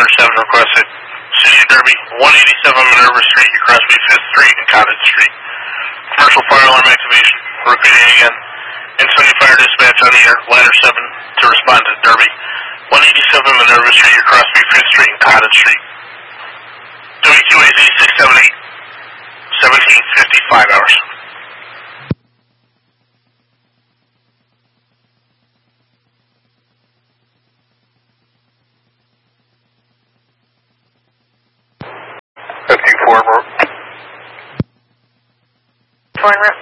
Ladder 7 requested. City of Derby, 187 Minerva Street, across 5th Street and Cottage Street. Commercial fire alarm activation. Repeating again. Infinity Fire Dispatch on the air, Ladder 7 to respond to Derby. 187 Minerva Street, across 5th Street and Cottage Street. WQAZ 678, 1755 hours. Four,